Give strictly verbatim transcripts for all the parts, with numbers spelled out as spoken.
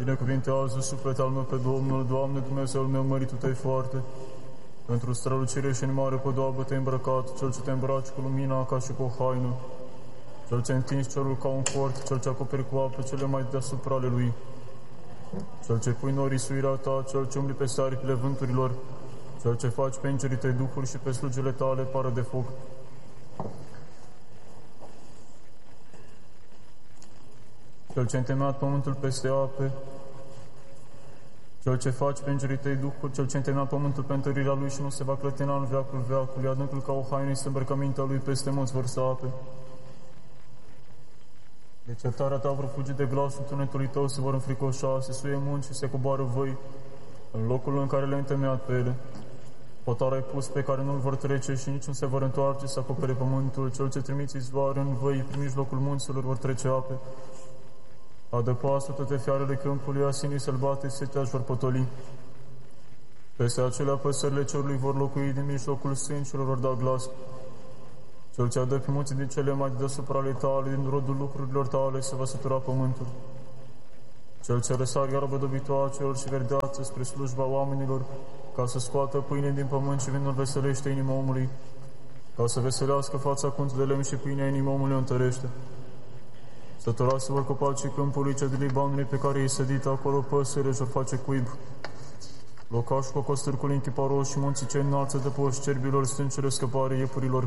Binecuvintează sufletul meu pe Domnul, Doamne Dumnezeul meu, măritul Tăi foarte. Pentru strălucire și în mare podoabă Te-ai îmbrăcat, Cel ce Te îmbraci cu lumina ca și cu o haină, Cel ce întinzi cerul ca un cort, Cel ce acoperi cu apă cele mai deasupra ale Lui, Cel ce pui norii suirea Ta, Cel ce umbli peste aripile vânturilor, Cel ce faci pe îngerii Tăi duhuri și pe slugile Tale pară de foc. Cel ce întemeiat pământul peste ape, Cel ce faci pe îngerii Tăi duhuri, Cel ce întemeiat pământul pe întărirea Lui și nu se va clătina în veacul veacului, adâncul ca o haină este îmbrăcămintea Lui, peste munți vărsă ape. De certarea Ta vor fugi de glasul tunetului Tău, se vor înfricoșa, se suie munci și se coboară văi în locul în care le-ai întemeiat pe ele. Potar ai pus pe care nu-l vor trece și nici nu se vor întoarce să acopere pământul. Cel ce trimiți izvoare în văi, prin mijlocul munților vor trece ape. Adăpoastă toate fiarele câmpului, asinii sălbatici se te-aș vor potoli. Peste acelea păsările cerului vor locui, din mijlocul sâncilor vor da glas. Cel ce adă pe munții din cele mai deasupra ale Tale, din rodul lucrurilor Tale, se va sătura pământul. Cel ce răsar iarbă dobitoacelor și verdeață spre slujba oamenilor, ca să scoată pâine din pământ și vinul veselește inima omului, ca să veselească fața cu unt de lemn și pâinea inima omului o întărește. Săturase vor copacii câmpului ce de Libanului pe care e sădit, acolo păsările își vor face cuib. Locașul cu costârcul închiparos și munții cei înalți de poși cerbilor, stâncele scăpare iepurilor.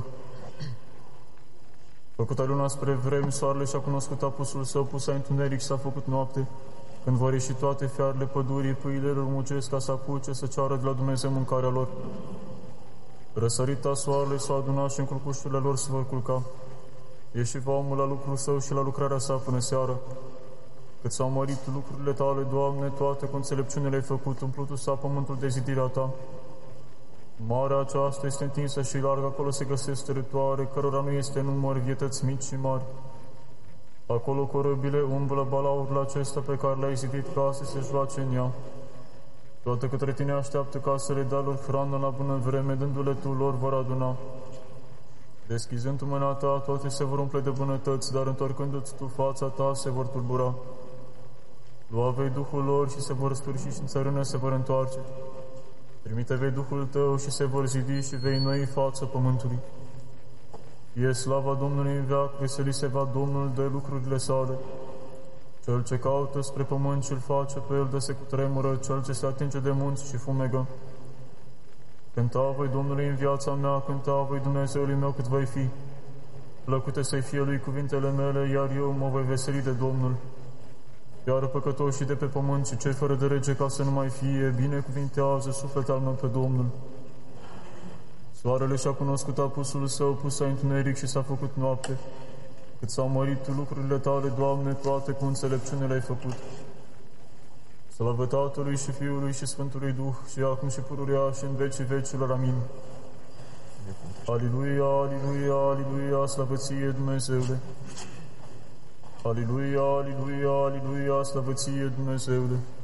Făcuta luna spre vremi, soarele și-a cunoscut apusul său, pus a întuneric și s-a făcut noapte. Când vor ieși toate fiarele pădurii, pâile lor mucesc ca să apuce să ceară de la Dumnezeu mâncarea lor. Răsărita soarele s-a adunat și în culcușurile lor se vor culca. Ieși va omul la lucrul său și la lucrarea sa până seara. Cât s-au mărit lucrurile Tale, Doamne, toate cu înțelepciune le-ai făcut, umplutul s-a pământul de zidirea Ta. Marea aceasta este întinsă și largă, acolo se găsesc teritoare, cărora nu este număr, vietăți mici și mari. Acolo corăbile umblă balaurile acesta pe care le-ai zidit ca să se joace în ea. Toate către Tine așteaptă ca să le dea lor hrană la bună vreme, dându-le Tu lor vor aduna. Deschizând Tu mâna Ta, toate se vor umple de bunătăți, dar întorcându-ți Tu fața Ta, se vor tulbura. Lua vei Duhul lor și se vor sfârși și în țărână se vor întoarce. Trimite vei Duhul Tău și se vor zidi și vei noi față pământului. E slava Domnului în veac, veseli se va Domnul de lucrurile sale. Cel ce caută spre pământ și-l face pe el de se cutremură, cel ce se atinge de munți și fumegă. Cânta voi Domnului în viața mea, cânta voi Dumnezeului meu cât voi fi. Plăcute să-i fie lui cuvintele mele, iar eu mă voi veseli de Domnul. Iar păcătoșii de pe pământ și cei fără de rege ca să nu mai fie, binecuvintează sufletul meu pe Domnul. Soarele și-a cunoscut apusul său, pus a întuneric și s-a făcut noapte. Cât s-au mărit lucrurile Tale, Doamne, toate cu înțelepciune le-ai făcut. Slavă Tatălui și Fiului și Sfântului Duh, și acum și pururea și în vecii vecilor. Amin. Aliluia, aliluia, aliluia, slavă Ție, Dumnezeule! Aliluia, aliluia, aliluia, slavă Ție, Dumnezeule!